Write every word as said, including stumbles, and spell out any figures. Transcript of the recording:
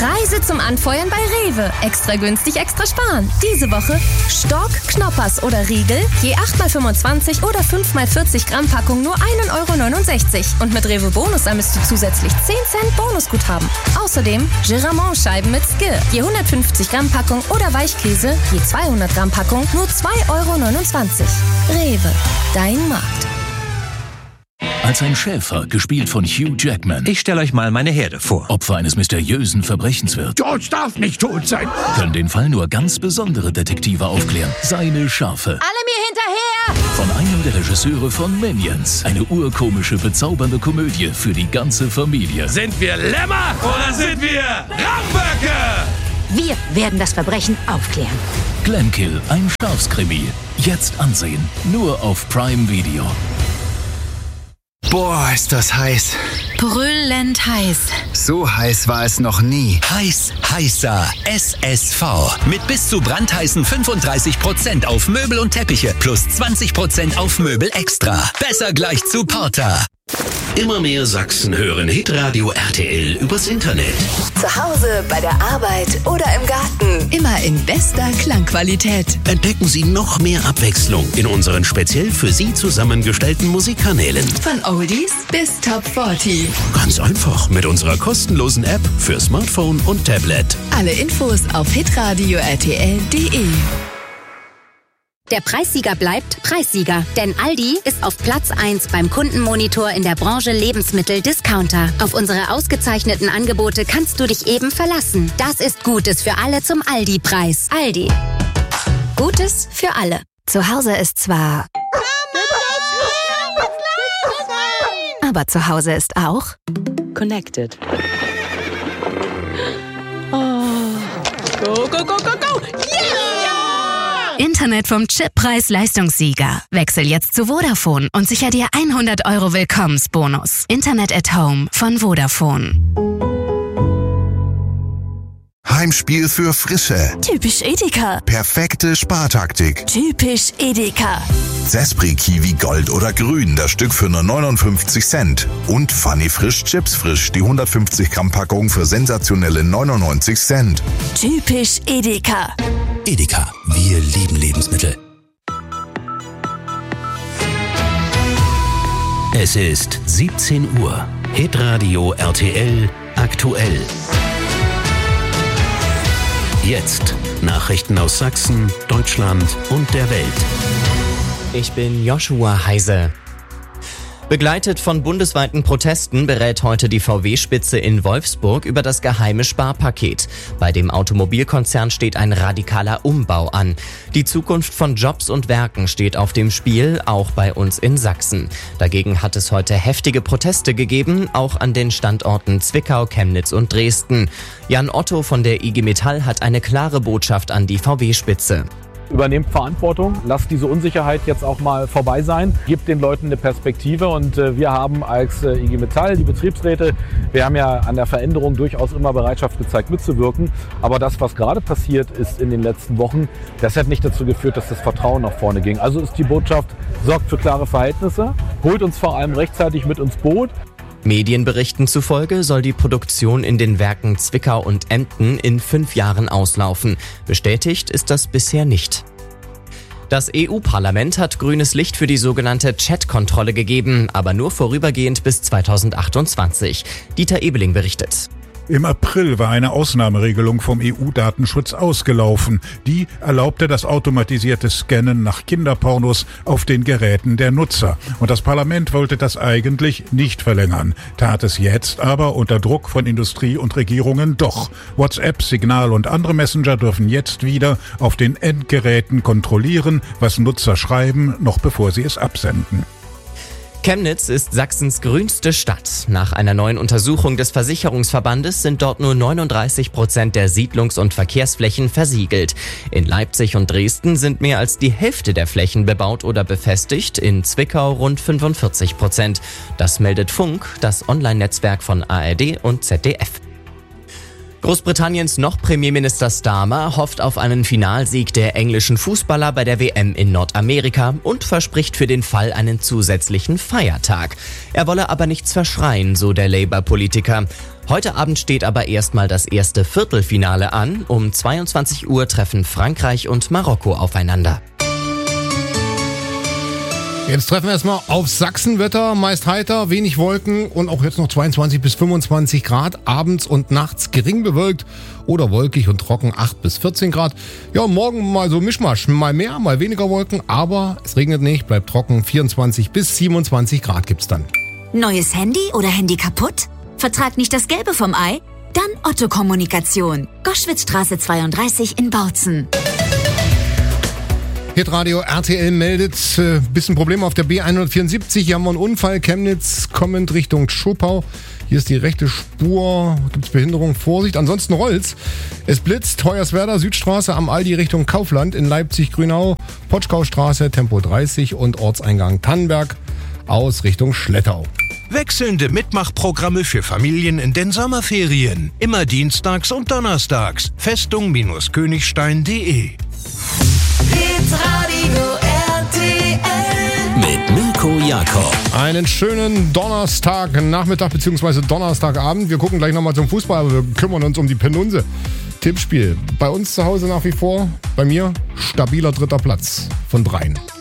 Preise zum Anfeuern bei Rewe. Extra günstig, extra sparen. Diese Woche Stork, Knoppers oder Riegel, je acht mal fünfundzwanzig oder fünf mal vierzig Gramm Packung nur ein Euro neunundsechzig. Und mit Rewe Bonus sammelst du zusätzlich zehn Cent Bonusguthaben. Außerdem Geramont-Scheiben mit Skill, je hundertfünfzig Gramm Packung oder Weichkäse, je zweihundert Gramm Packung nur zwei Euro neunundzwanzig. Rewe, dein Markt. Als ein Schäfer, gespielt von Hugh Jackman. Ich stelle euch mal meine Herde vor. Opfer eines mysteriösen Verbrechens wird. George darf nicht tot sein. Können den Fall nur ganz besondere Detektive aufklären. Seine Schafe. Alle mir hinterher! Von einem der Regisseure von Minions. Eine urkomische, bezaubernde Komödie für die ganze Familie. Sind wir Lämmer oder sind wir Ramböcke? Wir werden das Verbrechen aufklären. Glenkill, ein Schafskrimi. Jetzt ansehen. Nur auf Prime Video. Boah, ist das heiß. Brüllend heiß. So heiß war es noch nie. Heiß, heißer. S S V. Mit bis zu brandheißen fünfunddreißig Prozent auf Möbel und Teppiche plus zwanzig Prozent auf Möbel extra. Besser gleich zu Porter. Immer mehr Sachsen hören Hitradio R T L übers Internet. Zu Hause, bei der Arbeit oder im Garten. Immer in bester Klangqualität. Entdecken Sie noch mehr Abwechslung in unseren speziell für Sie zusammengestellten Musikkanälen. Von Oldies bis Top vierzig. Ganz einfach mit unserer kostenlosen App für Smartphone und Tablet. Alle Infos auf hitradio r t l punkt d e. Der Preissieger bleibt Preissieger, denn Aldi ist auf Platz eins beim Kundenmonitor in der Branche Lebensmittel-Discounter. Auf unsere ausgezeichneten Angebote kannst du dich eben verlassen. Das ist Gutes für alle zum Aldi-Preis. Aldi. Gutes für alle. Zu Hause ist zwar... Aber zu Hause ist auch... Connected. Oh. Go, go, go, go, go! Yeah! Internet vom Chip-Preis-Leistungssieger. Wechsel jetzt zu Vodafone und sicher dir hundert Euro Willkommensbonus. Internet at Home von Vodafone. Heimspiel für Frische. Typisch Edeka. Perfekte Spartaktik. Typisch Edeka. Zespri Kiwi Gold oder Grün, das Stück für nur neunundfünfzig Cent. Und Funny Frisch Chips Frisch, die hundertfünfzig Gramm Packung für sensationelle neunundneunzig Cent. Typisch Edeka. Edeka, wir lieben Lebensmittel. Es ist siebzehn Uhr. Hitradio R T L aktuell. Jetzt Nachrichten aus Sachsen, Deutschland und der Welt. Ich bin Joshua Heise. Begleitet von bundesweiten Protesten berät heute die V W-Spitze in Wolfsburg über das geheime Sparpaket. Bei dem Automobilkonzern steht ein radikaler Umbau an. Die Zukunft von Jobs und Werken steht auf dem Spiel, auch bei uns in Sachsen. Dagegen hat es heute heftige Proteste gegeben, auch an den Standorten Zwickau, Chemnitz und Dresden. Jan Otto von der I G Metall hat eine klare Botschaft an die V W-Spitze. Übernehmt Verantwortung, lasst diese Unsicherheit jetzt auch mal vorbei sein, gebt den Leuten eine Perspektive und äh, wir haben als äh, I G Metall, die Betriebsräte, wir haben ja an der Veränderung durchaus immer Bereitschaft gezeigt mitzuwirken, aber das, was gerade passiert ist in den letzten Wochen, das hat nicht dazu geführt, dass das Vertrauen nach vorne ging. Also ist die Botschaft, sorgt für klare Verhältnisse, holt uns vor allem rechtzeitig mit ins Boot. Medienberichten zufolge soll die Produktion in den Werken Zwickau und Emden in fünf Jahren auslaufen. Bestätigt ist das bisher nicht. Das E U-Parlament hat grünes Licht für die sogenannte Chat-Kontrolle gegeben, aber nur vorübergehend bis zweitausendachtundzwanzig. Dieter Ebeling berichtet. Im April war eine Ausnahmeregelung vom E U-Datenschutz ausgelaufen. Die erlaubte das automatisierte Scannen nach Kinderpornos auf den Geräten der Nutzer. Und das Parlament wollte das eigentlich nicht verlängern, tat es jetzt aber unter Druck von Industrie und Regierungen doch. WhatsApp, Signal und andere Messenger dürfen jetzt wieder auf den Endgeräten kontrollieren, was Nutzer schreiben, noch bevor sie es absenden. Chemnitz ist Sachsens grünste Stadt. Nach einer neuen Untersuchung des Versicherungsverbandes sind dort nur neununddreißig Prozent der Siedlungs- und Verkehrsflächen versiegelt. In Leipzig und Dresden sind mehr als die Hälfte der Flächen bebaut oder befestigt, in Zwickau rund fünfundvierzig Prozent. Das meldet Funk, das Online-Netzwerk von A R D und Z D F. Großbritanniens noch Premierminister Starmer hofft auf einen Finalsieg der englischen Fußballer bei der W M in Nordamerika und verspricht für den Fall einen zusätzlichen Feiertag. Er wolle aber nichts verschreien, so der Labour-Politiker. Heute Abend steht aber erstmal das erste Viertelfinale an. Um zweiundzwanzig Uhr treffen Frankreich und Marokko aufeinander. Jetzt treffen wir erstmal auf Sachsenwetter, meist heiter, wenig Wolken und auch jetzt noch zweiundzwanzig bis fünfundzwanzig Grad, abends und nachts gering bewölkt oder wolkig und trocken acht bis vierzehn Grad. Ja, morgen mal so Mischmasch, mal mehr, mal weniger Wolken, aber es regnet nicht, bleibt trocken, vierundzwanzig bis siebenundzwanzig Grad gibt's dann. Neues Handy oder Handy kaputt? Vertrag nicht das Gelbe vom Ei? Dann Otto Kommunikation. Goschwitzstraße zweiunddreißig in Bautzen. Hitradio R T L meldet, äh, bisschen Problem auf der B hundertvierundsiebzig. Hier haben wir einen Unfall. Chemnitz kommend Richtung Schopau. Hier ist die rechte Spur. Gibt es Behinderung? Vorsicht. Ansonsten rollt's. Es blitzt. Hoyerswerda Südstraße am Aldi Richtung Kaufland. In Leipzig-Grünau. Potschkaustraße Tempo dreißig und Ortseingang Tannenberg aus Richtung Schlettau. Wechselnde Mitmachprogramme für Familien in den Sommerferien. Immer dienstags und donnerstags. Festung-Königstein punkt de. Hitradio R T L Mit Mirko Jakob. Einen schönen Donnerstag, Nachmittag bzw. Donnerstagabend. Wir gucken gleich nochmal zum Fußball, aber wir kümmern uns um die Penunse. Tippspiel. Bei uns zu Hause nach wie vor, bei mir, stabiler dritter Platz von dreien.